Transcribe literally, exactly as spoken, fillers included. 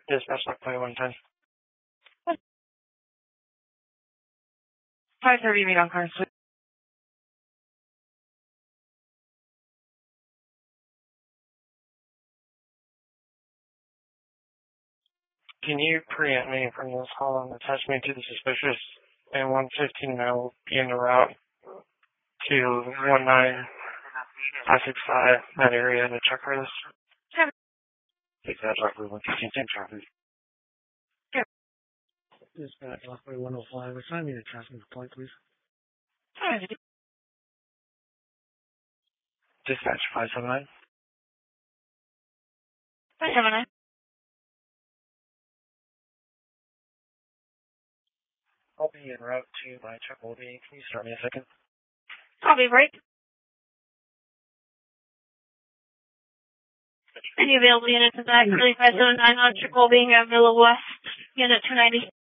Dispatch like twenty-one ten. five thirty meet on Carson. Can you preempt me from this call and attach me to the suspicious? And one fifteen I will be in the route to one nine five six five, that area, to check for this. Sure. Take that roughly one fifteen ten traffic. Sure. Dispatch roughly one oh five. Assign me the traffic point, please. Hi. Dispatch five seven nine. five seven nine. I'll be en route to my check will be. Can you start me a second? Copy, break. Any available units is actually five seven nine on Chicolby, Villa West, unit two ninety.